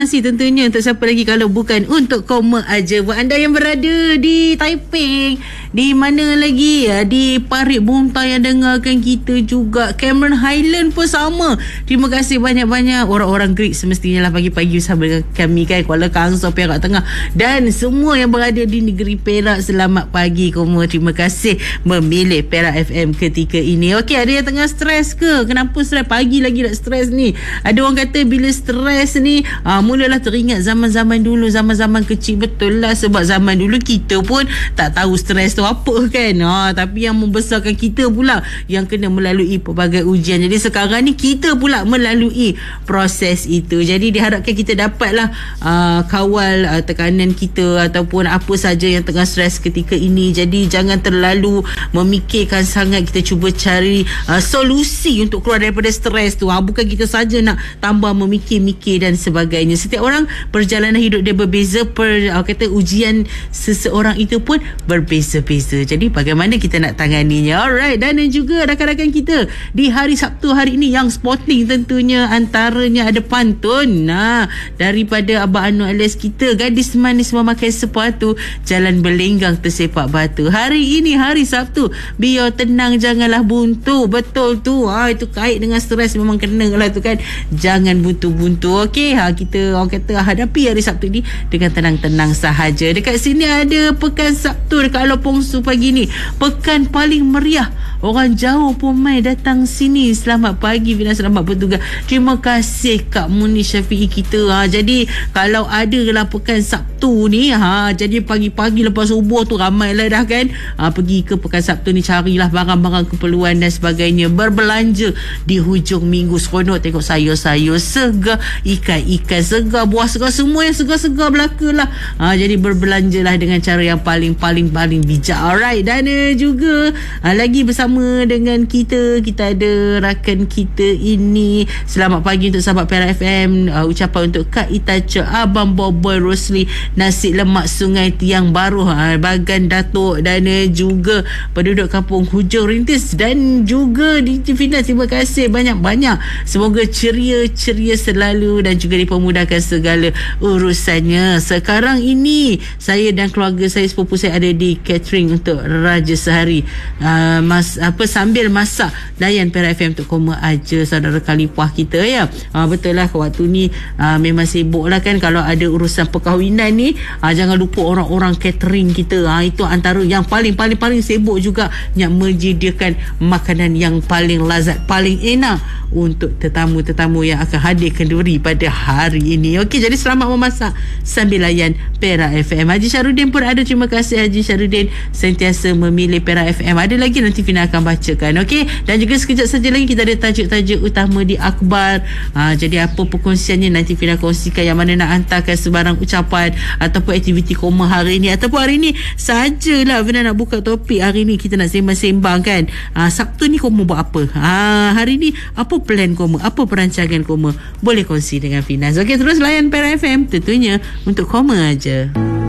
Tentunya untuk siapa lagi kalau bukan untuk Koma aja. Buat anda yang berada di Taiping, di mana lagi ya, di Parit Buntai yang dengarkan kita juga, Cameron Highland pun sama. Terima kasih banyak-banyak orang-orang Greek semestinya lah pagi-pagi bersama dengan kami kan, Kuala Kangsar, Perak Tengah dan semua yang berada di negeri Perak. Selamat pagi Koma. Terima kasih memilih Perak FM ketika ini. Okey, ada yang tengah stres ke? Kenapa stres? Pagi lagi nak stres ni. Ada orang kata bila stres ni mulalah teringat zaman-zaman dulu, zaman-zaman kecil. Betul lah, sebab zaman dulu kita pun tak tahu stres tu apa kan. Tapi yang membesarkan kita pula yang kena melalui pelbagai ujian. Jadi sekarang ni kita pula melalui proses itu. Jadi diharapkan kita dapatlah kawal tekanan kita ataupun apa saja yang tengah stres ketika ini. Jadi jangan terlalu memikirkan sangat. Kita cuba cari solusi untuk keluar daripada stres tu. Bukan kita saja nak tambah memikir-mikir dan sebagainya. Setiap orang perjalanan hidup dia berbeza, kata ujian seseorang itu pun berbeza-beza. Jadi bagaimana kita nak tanganinya? Alright, dan juga rakan-rakan kita di hari Sabtu hari ini yang sporting tentunya, antaranya ada pantun daripada Abang Anu alias kita, gadis manis memakai sepatu, jalan berlenggang tersepak batu. Hari ini hari Sabtu, biar tenang janganlah buntu. Betul tu, itu kait dengan stres, memang kena lah tu kan. Jangan buntu-buntu. Okey, kita orang kata hadapi hari Sabtu ni dengan tenang-tenang sahaja. Dekat sini ada Pekan Sabtu dekat Alopongsu pagi ni, pekan paling meriah. Orang jauh pun mai datang sini. Selamat pagi Fina, selamat bertugas. Terima kasih Kak Muni Syafi'i kita. Jadi kalau ada lah pekan Sabtu ni, jadi pagi-pagi lepas subuh tu ramailah dah kan, pergi ke pekan Sabtu ni, carilah barang-barang keperluan dan sebagainya, berbelanja di hujung minggu. Seronok tengok sayur-sayur segar, ikan-ikan segar, buah segar, semua yang segar-segar belaka lah. Jadi berbelanjalah dengan cara yang paling bijak. Alright, dan juga lagi bersama dengan kita ada rakan kita ini. Selamat pagi untuk sahabat Perak FM. Ucapan untuk Kak Itaca, Abang Boboy Rosli, nasi lemak Sungai Tiang Baru, Bagan Datuk, dan juga penduduk kampung Hujung Rintis, dan juga di Fina. Terima kasih banyak-banyak. Semoga ceria selalu dan juga dipermudahkan segala urusannya. Sekarang ini saya dan keluarga saya, sepupu saya ada di catering untuk Raja Sehari, sambil masak layan Perak FM untuk Koma aja, saudara kalipah kita ya. Betul lah, waktu ni memang sibuk lah kan. Kalau ada urusan perkahwinan ni, jangan lupa orang-orang catering kita, itu antara yang paling sibuk juga, yang menyediakan makanan yang paling lazat, paling enak untuk tetamu-tetamu yang akan hadir kenduri pada hari ini. Okey, jadi selamat memasak sambil layan Perak FM. Haji Syarudin pun ada. Terima kasih Haji Syarudin, sentiasa memilih Perak FM. Ada lagi nanti Fina akan bacakan. Okey, dan juga sekejap saja lagi kita ada tajuk-tajuk utama di akhbar. Jadi apa perkongsiannya nanti Fina kongsikan, yang mana nak hantarkan sebarang ucapan ataupun aktiviti Koma hari ini, ataupun hari ini sajalah Fina nak buka topik. Hari ni kita nak sembang-sembang kan, Sabtu ni Koma buat apa, hari ni apa plan Koma, apa perancangan Koma, boleh kongsi dengan Fina. Okey, terus layan Perak FM tentunya untuk Koma aja.